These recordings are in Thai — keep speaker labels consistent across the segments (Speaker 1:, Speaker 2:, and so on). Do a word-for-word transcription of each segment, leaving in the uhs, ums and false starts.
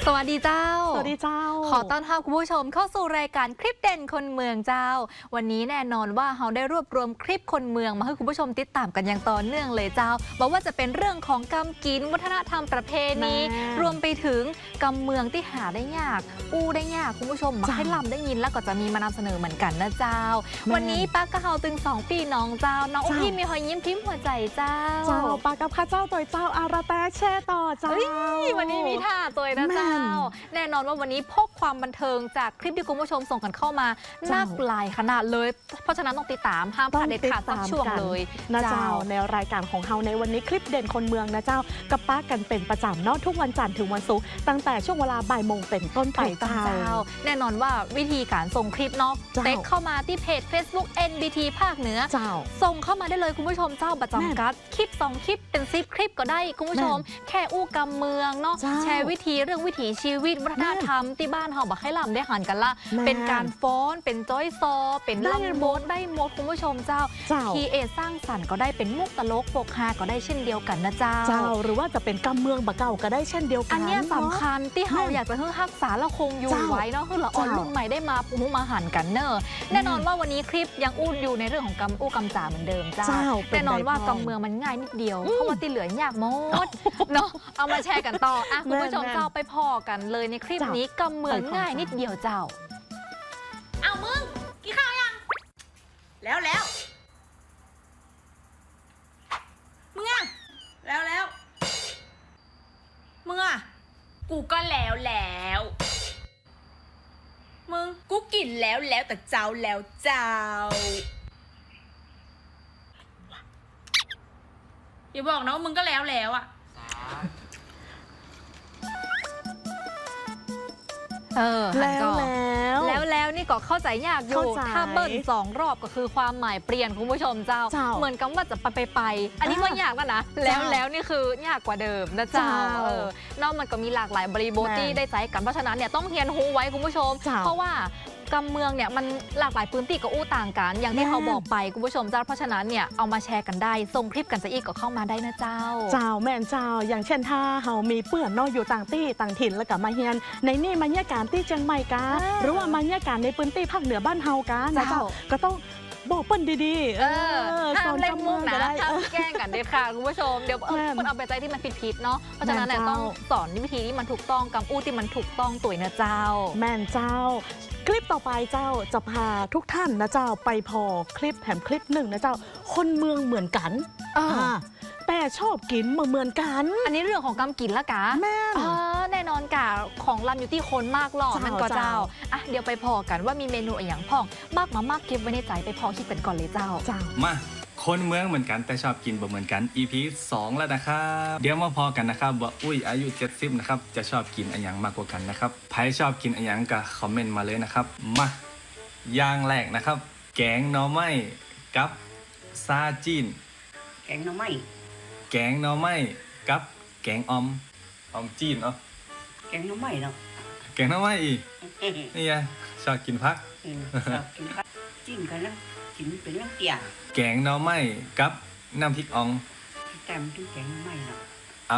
Speaker 1: สวัสดีเจ้า
Speaker 2: สวัสดีเจ้า
Speaker 1: ขอต้อนรับคุณผู้ชมเข้าสู่รายการคลิปเด่นคนเมืองเจ้าวันนี้แน่นอนว่าเราได้รวบรวมคลิปคนเมืองมาให้คุณผู้ชมติดตามกันอย่างต่อเนื่องเลยเจ้าบอกว่าจะเป็นเรื่องของกำกินวัฒนธรรมประเพณีรวมไปถึงกำเมืองที่หาได้ยากอู้ได้ยากคุณผู้ชมมาให้ลำได้ยินแล้วก็จะมีมานำเสนอเหมือนกันนะเจ้าวันนี้ป้ากะเฮาตึงสองปีน้องเจ้าน้องพี่มีหอยยิ้มพิมพ์หัวใจเจ้า
Speaker 2: เจ้าปากับข้าเจ้าตัวเจ้าอาราแตแช่ต่อเจ้า
Speaker 1: วันนี้มีท่าตัวนะเจ้าแน่นอนว่าวันนี้พกความบันเทิงจากคลิปที่คุณผู้ชมส่งกันเข้ามาน่าหลายขนาดเลยเพราะฉะนั้นต้องติดตามห้ามพลาดเด็ดขาดสักช่วงเลย
Speaker 2: นะเจ้าในรายการของเฮาในวันนี้คลิปเด่นคนเมืองนะเจ้ากับป้ากันเป็นประจำเนาะทุกวันจันทร์ถึงวันศุกร์ตั้งแต่ช่วงเวลาบ่ายโมงเป็นต้นไปเจ้า
Speaker 1: แน่นอนว่าวิธีการส่งคลิปเนาะเต็กเข้ามาที่เพจ Facebook เอ็น บี ที ภาคเหนือส่งเข้ามาได้เลยคุณผู้ชมเจ้าประจำกัดคลิปสองคลิปเป็นซิปคลิปก็ได้คุณผู้ชมแค่อู้กำเมืองเนาะแชร์วิธีเรื่องวิถีชีวิตวัฒนธรรมที่บ้านเฮาบักให้ลำได้หันกันละเป็นการฟ้อนเป็นจ้อยซอเป็นลำโบสได้หมดคุณผู้ชมเจ้าคีเอสร้างสรรค์ก็ได้เป็นมุกตลกโปกฮาก็ได้เช่นเดียวกันนะเจ้า
Speaker 2: เจ้าหรือว่าจะเป็นกำเมืองบะเก่าก็ได้เช่นเดียวกัน
Speaker 1: อันนี้สำคัญที่เฮาอยากจะให้รักษาละคงอยู่ไว้เนาะคือละอ่อนรุ่นใหม่ได้มาปุมุมาหันกันเนอะแน่นอนว่าวันนี้คลิปยังอู้อยู่ในเรื่องของกำอู้กำจ่าเหมือนเดิมเจ้าแน่นอนว่ากำเมืองมันง่ายนิดเดียวเพราะว่าที่เหลือยากหมดเนาะเอามาแชร์กันต่ออ่ะคุณผู้ชมเจ้าไปพอกันเลยในคลิปนี้กำเมืองง่ายนิดเดียวเจ้า
Speaker 3: เอามึงกินข้าวยังแล้วแล้วมึงอะแล้วแล้วมึงอะกูก็แล้วแล้วมึงกูกินแล้วแล้วแต่เจ้าแล้วเจ้าอย่าบอกนะว่ามึงก็แล้วแล้วอะ
Speaker 1: เออ
Speaker 2: แล้วแล้ว
Speaker 1: แล้วแล้วนี่ก็เข้าใจยากอยู่ถ้าเบิ้ลสองรอบก็คือความหมายเปลี่ยนคุณผู้ชมเจ้าเหมือนกับว่าจะไปไปไปอันนี้ว่ายากแล้วนะแล้วแล้วนี่คือยากกว่าเดิมนะเจ้าเออนอกมันก็มีหลากหลายบริบทที่ได้ใจกันเพราะฉะนั้นเนี่ยต้องเรียนรู้ไว้คุณผู้ชมเพราะว่ากำเมืองเนี่ยมันหลากหลายพื้นที่ก็อู้ต่างกันอย่างที่เขาบอกไปคุณผู้ชมเจ้าเพราะฉะนั้นเนี่ยเอามาแชร์กันได้ส่งคลิปกันจะอีกก็เข้ามาได้นะเจ้า
Speaker 2: เจ้าแม่นเจ้าอย่างเช่นถ้าเฮามีเปื่อนนอกอยู่ต่างที่ต่างถิ่นแล้วก็มาเฮียนในนี่มาเนี่ยการที่เชียงใหม่กาหรือว่ามาเนี่ยการในพื้นที่ภาคเหนือบ้านเฮากานะเจ้าก็ต้องบอกเปิ้ลดีๆ
Speaker 1: เออห้ามเล่นมุกนะห้ามแกล้งกันเด็ดขาดคุณผู้ชมเดี๋ยวคนเอาไปใจที่มันผิดๆเนาะเพราะฉะนั้นเนี่ยต้องสอนวิธีที่มันถูกต้องกำอู้ที่มันถูกต้องตุ๋ยนะเจ้า
Speaker 2: แม่นเจ้าคลิปต่อไปเจ้าจะพาทุกท่านนะเจ้าไปพอคลิปแถมคลิปหนึ่งนะเจ้าคนเมืองเหมือนกันแต่ชอบกินเหมือนกัน
Speaker 1: อันนี้เรื่องของกำกินละกะ
Speaker 2: แม่
Speaker 1: แน่นอนกะของลำอยู่ที่คนมากหล่อมันก็เจ้าอ่ะเดี๋ยวไปพอกันว่ามีเมนูอย่างพ่องมากมามากเก็บไว้ในใจไปพอคิดกันก่อนเลยเจ้า
Speaker 2: เจ้า
Speaker 4: มาคนเมืองเหมือนกันแต่ชอบกินบ่เหมือนกัน อี พี สองแล้วนะครับเดี๋ยวมาพอกันนะครับว่าอุ้ยอายุเจ็ดสิบนะครับจะชอบกินอะไรอย่างมากกว่ากันนะครับใครชอบกินอะไรอย่างก็คอมเมนต์มาเลยนะครับมาอย่างแรกนะครับแกงหน่อไม้กับซาจีน
Speaker 3: แกงหน่อไม้
Speaker 4: แกงหน่อไม้กับแกงออมออมจีนเนาะ
Speaker 3: แกงหน่อไม้เนาะ
Speaker 4: แกงหน่อไม้อีนี่ไงชอบกินผัก
Speaker 3: ชอบกินผักจีนกันนะกินเป็นเรื่องเตี่ย
Speaker 4: แกงหน่อไม้กับน้ำพริกอ่อง
Speaker 3: แต่มันต้องแกงหน่อไม้เนาะ
Speaker 4: เอา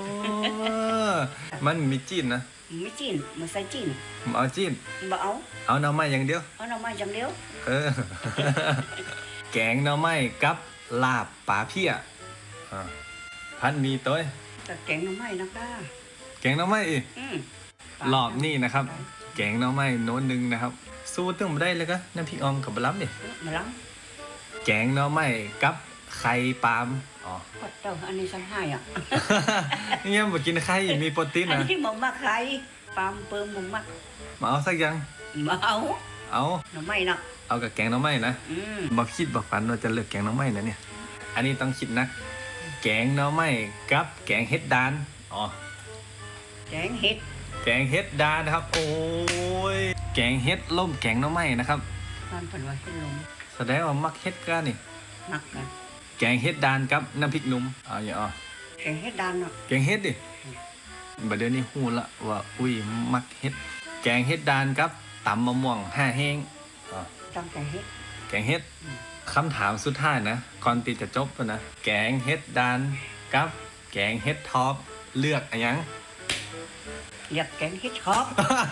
Speaker 4: มันมีจีนนะ
Speaker 3: ไม่จีนมันใส่จีน
Speaker 4: เอาจีน
Speaker 3: บ่เอา
Speaker 4: เอาหน่อไม้อย่างเดียว
Speaker 3: เอาหน่อไม้อย่างเดียว
Speaker 4: เออแกงหน่อไม้กับลาบปลาเพี้ยพันมีตัว
Speaker 3: แต่แกงหน่อไม้นักด้า
Speaker 4: แกงหน่อไม้อีกรอบนี้นะครับแกงหน่อไม้โน้นหนึ่งนะครับสู้ตึ้งมาได้เลยก็น้ำพริกอ่องกับบะล้ำดิ
Speaker 3: บะล้
Speaker 4: ำแกงหน่อไม้กับไข่ปลาล์มอ๋อ
Speaker 3: ปัดเต่าอันนี้ฉันให้อ่ะ
Speaker 4: เนี่ยมากินไข่มีโปรตีนนะ
Speaker 3: อันนี้หมูมักไข่ปลาล์มเปิ่มหมูมัก
Speaker 4: มาเอาสักยัง
Speaker 3: มาเอา
Speaker 4: เอา
Speaker 3: หน่อไม้เนาะ
Speaker 4: เอากับแกงหน่อไม้นะบอกคิดบอกฝันว่าจะเลือกแกงหน่อไม้นะเนี่ยอันนี้ต้องคิดนะแกงหน่อไม้กับแกงเห็ดดานอ๋อ
Speaker 3: แกงเห็ด
Speaker 4: แกงเห็ดดานนะครับโอ้ยแกงเห็ดล่มแกงหน่อไม้นะครับ
Speaker 3: ตอนเป็นว่าเห็ดลม
Speaker 4: แสดงว่ามักเห็ดกันนี่
Speaker 3: มักนะ
Speaker 4: แกงเห็ดดานกับน้ำพริกหนุ่มเอาอย่างอ๋อ
Speaker 3: แกงเห็ดดานเนาะ
Speaker 4: แกงเห็ดดิบัดเดี๋ยวนี้ฮู้ละว่าอุ้ยมักเห็ดแกงเห็ดดานกับตำมะม่วงห้าแห้งอ๋อ
Speaker 3: ตำแกงเห็ด
Speaker 4: แกงเห็ดคำถามสุดท้ายนะก่อนตีจะจบนะแกงเห็ดดานกับแกงเห็ดท็อปเลือกอะไรยัง
Speaker 3: แ
Speaker 5: อยากแกงเฮ็ดท็อป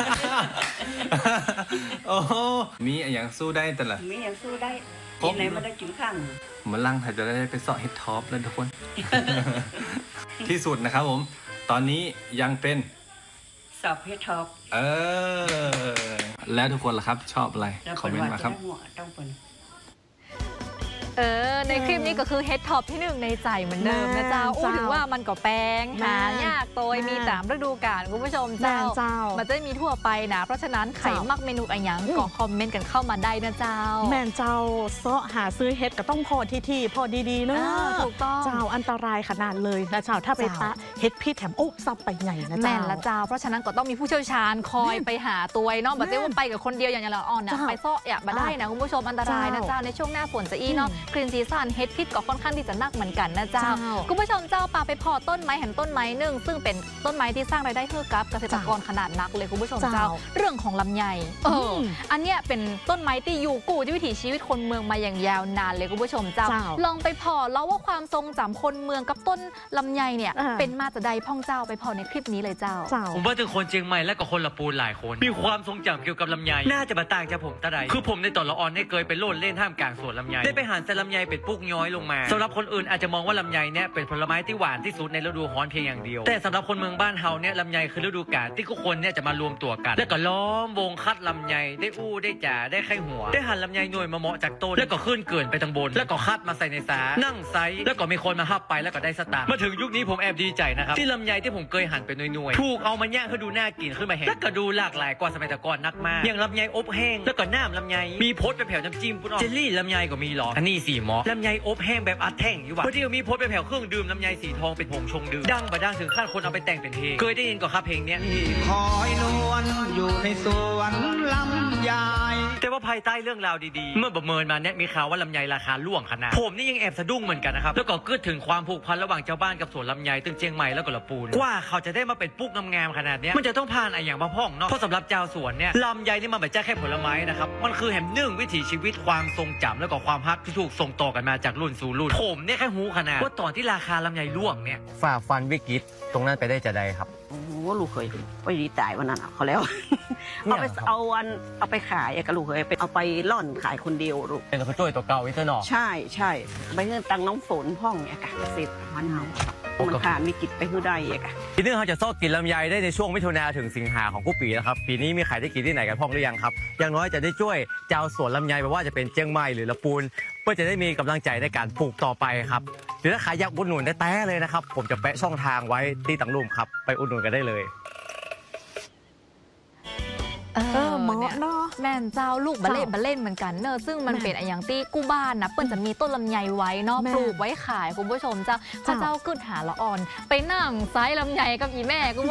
Speaker 4: โอ้โหมีอะไรอย่างสู้ได้แต่ละ
Speaker 5: มีอย่างสู้ได้
Speaker 4: ครบ
Speaker 5: ที่ไหนมาได้กินข้าง
Speaker 4: มาลังถ้าจะได้ไปเสาะเฮ็ดท็อปแล้วทุกคน ที่สุดนะครับผม ตอนนี้ยังเป็น
Speaker 5: สอบเฮ็ดท็อป
Speaker 4: เออ แล้วทุกคนล่ะครับ ชอบอะไร
Speaker 5: แล้ว
Speaker 4: คอมเมนต์มาครับ
Speaker 5: หัวต้องเป็น
Speaker 1: เออในคลิปนี้ก็คือเฮดท็อปที่หนึ่งในใจเหมือนเดิมนะเจ้า
Speaker 2: แม่น
Speaker 1: อู้ถึงว่ามันก็แปลง
Speaker 2: แม่
Speaker 1: หายากโตย
Speaker 2: แม่
Speaker 1: มีตามฤดูกาลคุณผู้ชม
Speaker 2: แม่
Speaker 1: เจ้า
Speaker 2: เจ้า
Speaker 1: มันจะมีทั่วไปนะ เพราะฉะนั้นไข่
Speaker 2: เจ้า
Speaker 1: มักเมนูอะไรอย่างก็คอมเมนต์กันเข้ามาได้นะเจ้า
Speaker 2: แม่นเจ้าเซาะหาซื้อเฮ็ดก็ต้องพอที่ที่พอดีๆเนอะ
Speaker 1: อ่าถูกต้อง
Speaker 2: เจ้าอันตรายขนาดเลยนะเจ้าถ้าไป
Speaker 1: เจ้า
Speaker 2: ตะเฮ็ดพี่แถมโอ้ซับไปใหญ่นะ
Speaker 1: แม่
Speaker 2: เจ้าน
Speaker 1: ละเจ้า เพราะฉะนั้นก็ต้องมีผู้เชี่ยวชาญคอยไปหาตัวเนาะแบบว่าไปกับคนเดียวอย่างเราอ่อนนะ
Speaker 2: เจ้า
Speaker 1: ไปเซาะอย่ามาได้นะคุณผู้ชมอันตรายนะ
Speaker 2: เจ้า
Speaker 1: เจ้าในช่วงหน้าฝนจะอีเนาะกรีนซีซันเฮ็ดพิษก็ค่อนข้างที่จะหนักเหมือนกันนะเจ้า
Speaker 2: เจ้า
Speaker 1: คุณผู้ชมเจ้าป่าไปพอต้นไม้เห็นต้นไม้หนึ่งซึ่งเป็นต้นไม้ที่สร้างรายได้ให้กับเกษตรกรขนาดนักเลยคุณผู้ชม
Speaker 2: เจ้า
Speaker 1: เจ้า เรื่องของลำไยเอออ
Speaker 2: ม
Speaker 1: อันเนี้ยเป็นต้นไม้ที่อยู่กู้ที่วิถีชีวิตคนเมืองมาอย่างยาวนานเลยคุณผู้ชมเจ้า
Speaker 2: เจ้า
Speaker 1: ลองไปพอแล้วว่าความทรงจำคนเมืองกับต้นลำไยเนี่ย
Speaker 2: อ่า
Speaker 1: เป็นมาจากใดพ่องเจ้าไปพอในคลิปนี้เลยเจ้า
Speaker 2: เจ้า
Speaker 6: ผมว่าถึงคนเชียงใหม่และก็คนละปูนหลายคน มีความทรงจำเกี่ยวกับลำไยน่าจะมาต่างจากผมตะใดคือผมในตอนละออนเนี่ยเคยไปโลดเล่นท่ามกลางสวนลำไยได้ไปหาแต่ลำไยเป็นปุกย้อยลงมาสำหรับคนอื่นอาจจะมองว่าลำไยเนี่ยเป็นผลไม้ที่หวานที่สุดในฤดูร้อนเพียงอย่างเดียวแต่สำหรับคนเมืองบ้านเฮาเนี่ยลำไยคือฤดูกาลที่ทุกคนเนี่ยจะมารวมตัวกัน แล้วก็ล้อมวงคัดลำไยได้อู้ได้จ่าได้ไข่หัว ได้หั่นลำไยหน่วยมาเหมาะจากต้นแล้วก็ขึ้นเกินไปทางบน แล้วก็คัดมาใส่ในสานั่งไซส์แล้วก็มีคนมาฮับไปแล้วก็ได้สตางค์มาถึงยุคนี้ผมแอบดีใจนะครับที่ลำไยที่ผมเคยหั่นเป็นหน่วยๆถูกเอามาย่างให้ดูน่ากินขึ้นมาแห้งแล้วก็ดูหลากหลายกว่าสมัยแต่ก่อนนักมากอย่างลำไยอบแห้งแล้วก็น้ำลำไยมีพดเป็นแผ่วน้ำจิ้มปุ้นเจลลี่ลำไยก็มีหรออันนี้สีหมอลำไยอบแห้งแบบอัดแท่งอยู่ว่ะเพื่อที่จะมีพดเป็นแผ่วเครื่องดื่มลำไยสีทองเป็นผงชงดื่มดังบะดังถึงขั้นคนเอาไปแต่งเป็นเพลงเคยได้ยินก่อนครับเพลงเนี้ย
Speaker 7: คอยนวลอยู่ในสวนลำไย
Speaker 6: แต่ว่าภายใต้เรื่องราวดีๆ เมื่อประเมินมาเนี่ยมีข่าวว่าลำไยราคาล่วงขนาดผมนี่ยังแอบสะดุ้งเหมือนกันนะครับแล้วก็เกิดถึงความผูกพันระหว่างชาวบ้านกับสวนลำไยตึงเชียงใหม่แล้วก็ละปูนกว่าเขาจะได้มาเป็นปุ๊กงามๆขนาดเนี้ยมันจะต้องผ่านอะไรอย่างมาพ่องเนาะเพราะสำหรับชาวสวนเนี่ยลำไยนี่มันไม่ใช่แค่ผลไม้นะครับมันคือแห่งหนึ่งวิถีชีวิตความทรงจำแล้วก็ความฮักที่ถูกส่งต่อกันมาจากรุ่นสู่รุ่นผมเนี่ยแค่หูขนาดว่าตอนที่ราคาลำไยล่วงเนี่ย
Speaker 8: ฝ่าฟันวิกฤตตรงนั้นไปได้จะได้ครับ
Speaker 5: โอ้โหลูกเคยไปดีตายวันนั้นเอาเขาแล้ว เอาไป
Speaker 8: ครับ
Speaker 5: เอาวันเอาไปขายอะกับลูกเคยไปเอาไปล่อนขายคนเดียวลูก
Speaker 8: เป็นกระตุ้ยตัวเก่าอีกตัวหนอ
Speaker 5: ใช่ใช่ไปเงินตังน้องฝนพ่องเนี่ยกะสิบมันเฮามันผ่านวิกฤตไปคือได้อะกะ
Speaker 8: ปีนี้เขาจะซอกกินลำไยได้ในช่วงมิถุนาถึงสิงหาของทุกปีนะครับปีนี้มีใครได้กินที่ไหนกันพ่องหรือยังครับอย่างน้อยจะได้ช่วยเจ้าสวนลำไยไม่ว่าจะเป็นเจียงใหม่หรือละปูนเพื่อจะได้มีกำลังใจในการปลูกต่อไปครับหรือถ้าใครอยากอุดหนุนได้แต้เลยนะครับผมจะแปะช่องทางไว้ที่ตังลุ่มครับไปอุดหนุนกันได้เลย
Speaker 1: เอ
Speaker 2: เออเหมาะเนาะ
Speaker 1: แม่นเจ้าลูกบะเล่
Speaker 2: เจ้า
Speaker 1: บะเล่นเหมือนกันเนอะซึ่งมัน
Speaker 2: แม่น
Speaker 1: เป็นอย่างที่กู้บ้านนะเปิ้นจะมีต้นลำไยไว้เนาะ
Speaker 2: แม่น
Speaker 1: ปลูกไว้ขายคุณผู้ชมเจ้าพระ
Speaker 2: เจ้า
Speaker 1: เจ้ากึดหาละอ่อน ไปนั่งไซส์ลำไยกับอีแม่